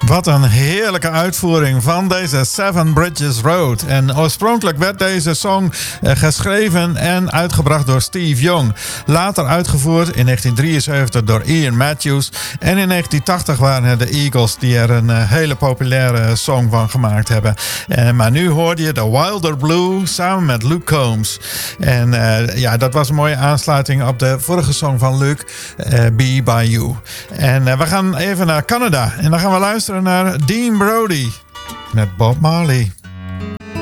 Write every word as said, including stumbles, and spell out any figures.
Wat een heerlijke uitvoering van deze Seven Bridges Road. En oorspronkelijk werd deze song geschreven en uitgebracht door Steve Young. Later uitgevoerd in negentien drieënzeventig door Ian Matthews. En in negentien tachtig waren het de Eagles die er een hele populaire song van gemaakt hebben. En, maar nu hoorde je de Wilder Blue samen met Luke Combs. En uh, ja, dat was een mooie aansluiting op de vorige song van Luke, uh, Be By You. En uh, we gaan even naar Canada en dan gaan we luisteren naar Dean Brody met Bob Marley.